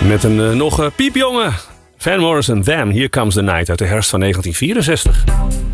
Met een nog piepjonge Van Morrison, Them, Here Comes the Night uit de herfst van 1964.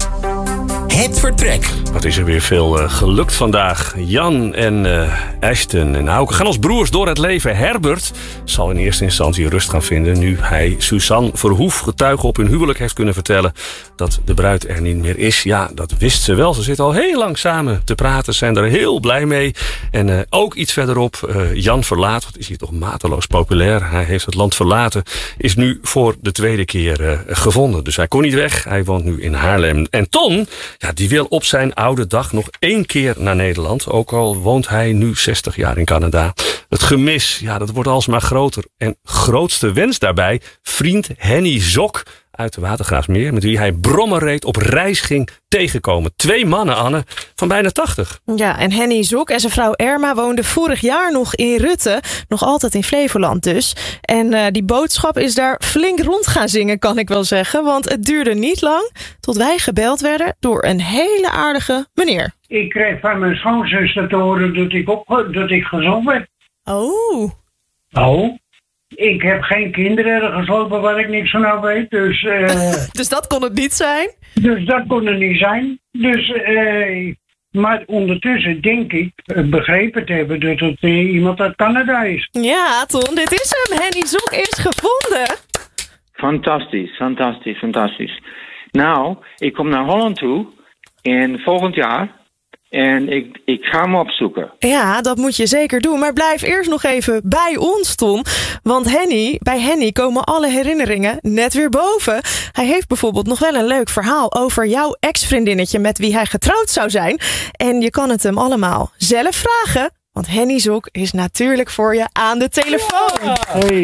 Het vertrek. Wat is er weer veel gelukt vandaag. Jan en Ashton en Hauke gaan als broers door het leven. Herbert zal in eerste instantie rust gaan vinden nu hij Suzanne Verhoef, getuige op hun huwelijk, heeft kunnen vertellen dat de bruid er niet meer is. Ja, dat wist ze wel. Ze zitten al heel lang samen te praten, zijn er heel blij mee. En ook iets verderop, Jan Verlaat, wat is hier toch mateloos populair. Hij heeft het land verlaten, is nu voor de tweede keer gevonden. Dus hij kon niet weg, hij woont nu in Haarlem. En Ton, ja, die wil op zijn oude dag nog 1 keer naar Nederland. Ook al woont hij nu 60 jaar in Canada. Het gemis, ja, dat wordt alsmaar groter. En grootste wens daarbij, vriend Henny Zok uit de Watergraafsmeer, met wie hij brommerreed op reis ging, tegenkomen. 2 mannen, Anne, van bijna 80. Ja, en Henny Zok en zijn vrouw Erma woonden vorig jaar nog in Rutte. Nog altijd in Flevoland dus. En die boodschap is daar flink rond gaan zingen, kan ik wel zeggen. Want het duurde niet lang tot wij gebeld werden door een hele aardige meneer. Ik kreeg van mijn schoonzuster te horen dat ik gezond werd. Oh. Oh. Ik heb geen kinderen geslopen waar ik niks van weet. Dus, dus dat kon het niet zijn? Dus dat kon het niet zijn. Dus, maar ondertussen denk ik begrepen te hebben dat het iemand uit Canada is. Ja, Ton, dit is hem. Henny Zok is gevonden. Fantastisch, fantastisch, fantastisch. Nou, ik kom naar Holland toe in volgend jaar. En ik ga hem opzoeken. Ja, dat moet je zeker doen. Maar blijf eerst nog even bij ons, Tom. Want bij Henny komen alle herinneringen net weer boven. Hij heeft bijvoorbeeld nog wel een leuk verhaal over jouw ex-vriendinnetje met wie hij getrouwd zou zijn. En je kan het hem allemaal zelf vragen. Want Henny Zok is natuurlijk voor je aan de telefoon. Ja. Hey,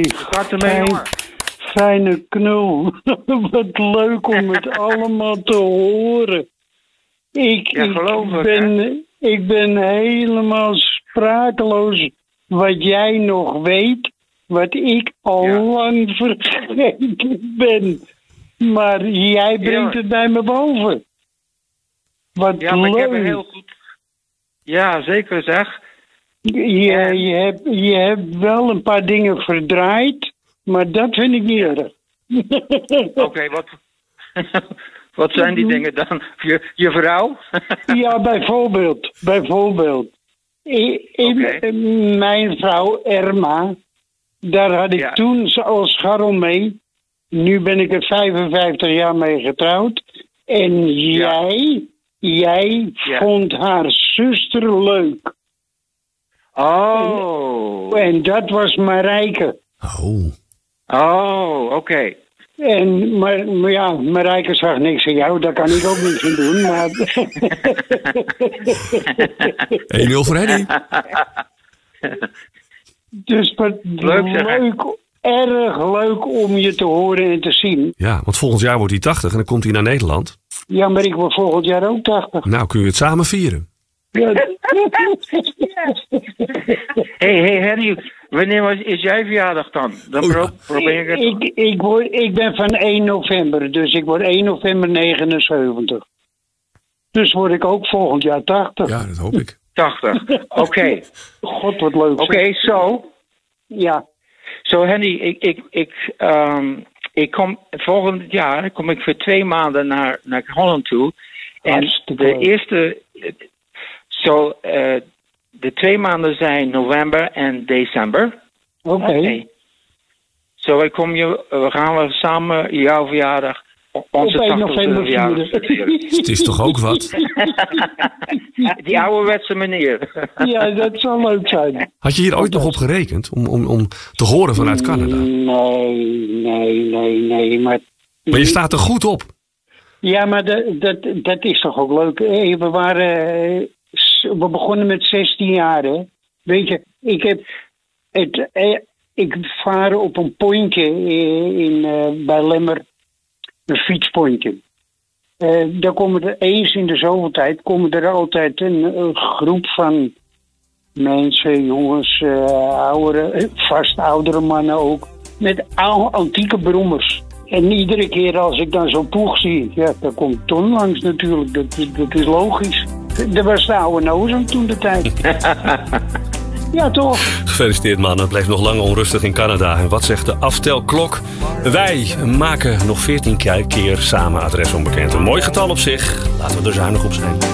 fijne knul. Wat leuk om het allemaal te horen. Ik ben helemaal sprakeloos wat jij nog weet, wat ik al lang vergeten ben. Maar jij brengt het bij me boven. Wat leuk. Maar ik heb het heel goed. Ja, zeker zeg. Je hebt wel een paar dingen verdraaid, maar dat vind ik niet erg. Oké, wat... Wat zijn die dingen dan? Je vrouw? Ja, bijvoorbeeld. Mijn vrouw Erma, daar had ik toen als scharrel mee. Nu ben ik er 55 jaar mee getrouwd. En jij vond haar zuster leuk. Oh. En dat was Marijke. Oh, oké. Maar ja, Marijke zag niks aan jou, daar kan ik ook niks aan doen. Maar... 1-0 voor Henny. Dus wat erg leuk om je te horen en te zien. Ja, want volgend jaar wordt hij 80 en dan komt hij naar Nederland. Ja, maar ik word volgend jaar ook 80. Nou, kun je het samen vieren. Ja. Hey Henny, wanneer is jij verjaardag dan? Probeer ik het. Ik ben van 1 november, dus ik word 1 november 79. Dus word ik ook volgend jaar 80. Ja, dat hoop ik. 80, oké. God, wat leuk. Oké, zo. Ja. Zo Henny, ik kom volgend jaar voor 2 maanden naar Holland toe. En de eerste... de 2 maanden zijn november en december. Oké. Zo, gaan we samen jouw verjaardag, onze 80e verjaardag. Het is toch ook wat? Die ouderwetse meneer. Ja, dat zou leuk zijn. Had je hier ooit nog op gerekend om te horen vanuit Canada? Nee. Maar je staat er goed op. Ja, maar dat is toch ook leuk. We begonnen met 16 jaar, hè. Weet je, ik vaar op een pontje bij Lemmer, een fietspontje. Daar komen er eens in de zoveel tijd, altijd een groep van mensen, jongens, vast oudere mannen ook, met antieke brommers. En iedere keer als ik dan zo'n ploeg zie, ja, daar komt Ton langs natuurlijk, dat is logisch. Dat was de oude Nozem toen de tijd. Ja, toch? Gefeliciteerd man, het bleef nog lang onrustig in Canada. En wat zegt de aftelklok? Wij maken nog 14 keer samen adres onbekend. Een mooi getal op zich, laten we er zuinig op zijn.